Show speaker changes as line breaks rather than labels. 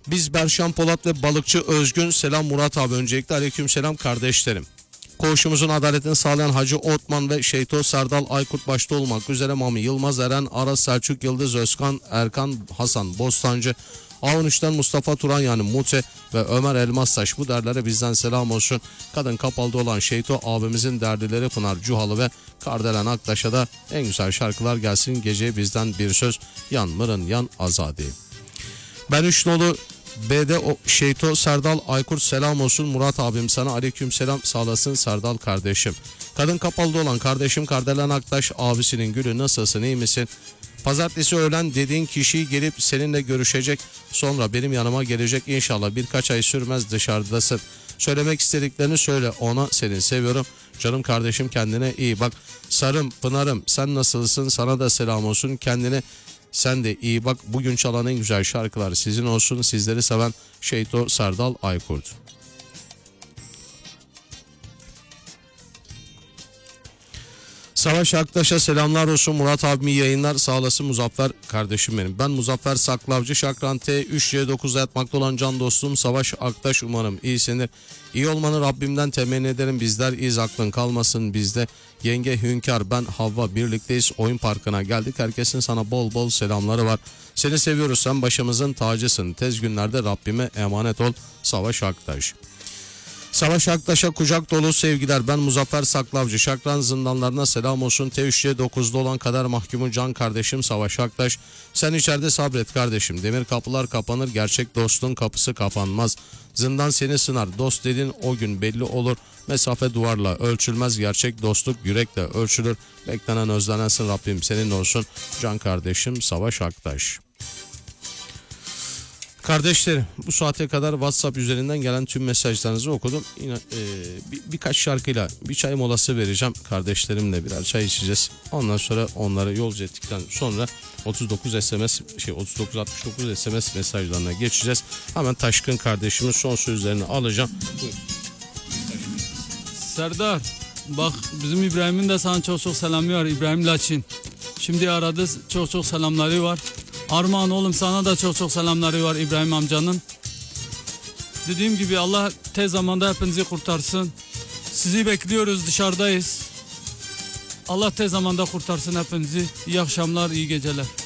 Biz Berşan Polat ve balıkçı Özgün. Selam Murat abi, öncelikle aleyküm selam kardeşlerim. Koğuşumuzun adaletini sağlayan Hacı Otman ve Şeyto Serdal Aykurt başta olmak üzere Mami Yılmaz, Eren Aras, Selçuk Yıldız, Özkan, Erkan, Hasan Bostancı, A13'ten Mustafa Turan yani Mute ve Ömer Elmastaş, bu derlere bizden selam olsun. Kadın Kapalı'da olan Şeyto abimizin derdileri Pınar Cuhalı ve Kardelen Aktaş'a da en güzel şarkılar gelsin. Geceye bizden bir söz, yan mırın yan azadi. Ben Üçnolu B'de Şeyto Serdal Aykurt selam olsun Murat abim sana, aleyküm selam sağlasın Serdal kardeşim. Kadın Kapalı'da olan kardeşim Kardelen Aktaş, abisinin gülü nasılsın, iyi misin? Pazartesi öğlen dediğin kişiyi gelip seninle görüşecek, sonra benim yanıma gelecek, inşallah birkaç ay sürmez, dışarıdasın. Söylemek istediklerini söyle ona, seni seviyorum. Canım kardeşim, kendine iyi bak. Sarım Pınar'ım sen nasılsın, sana da selam olsun, kendine sen de iyi bak. Bugün çalan en güzel şarkılar sizin olsun. Sizleri seven Şeyto Serdal Aykurt. Savaş Aktaş'a selamlar olsun. Murat abimi yayınlar, sağ olasın Muzaffer kardeşim benim. Ben Muzaffer Saklavcı, Şakran T 3C9'da yatmakta olan can dostum Savaş Aktaş, umarım iyisindir. İyi olmanı Rabbimden temenni ederim. Bizler iz, aklın kalmasın bizde. Yenge Hünkar, ben Havva, birlikteyiz. Oyun parkına geldik. Herkesin sana bol bol selamları var. Seni seviyoruz, sen başımızın tacısın. Tez günlerde Rabbime emanet ol. Savaş Aktaş. Savaş Aktaş'a kucak dolu sevgiler. Ben Muzaffer Saklavcı. Şakran zindanlarına selam olsun. T3C9'da olan kader mahkumu can kardeşim Savaş Aktaş. Sen içeride sabret kardeşim. Demir kapılar kapanır, gerçek dostluğun kapısı kapanmaz. Zindan seni sınar. Dost dedin o gün belli olur. Mesafe duvarla ölçülmez. Gerçek dostluk yürekle ölçülür. Beklenen özlenensin, Rabbim senin olsun. Can kardeşim Savaş Aktaş. Kardeşlerim, bu saate kadar WhatsApp üzerinden gelen tüm mesajlarınızı okudum. Yine birkaç şarkıyla bir çay molası vereceğim. Kardeşlerimle birer çay içeceğiz. Ondan sonra onları yolcu ettikten sonra 3969 SMS mesajlarına geçeceğiz. Hemen Taşkın kardeşimin son sözlerini alacağım. Buyurun.
Serdar, bak bizim İbrahim'in de sana çok çok selamı var. İbrahim Laçin. Şimdi aradı, çok çok selamları var. Armağan oğlum, sana da çok çok selamları var İbrahim amcanın. Dediğim gibi Allah tez zamanda hepinizi kurtarsın. Sizi bekliyoruz, dışarıdayız. Allah tez zamanda kurtarsın hepinizi. İyi akşamlar, iyi geceler.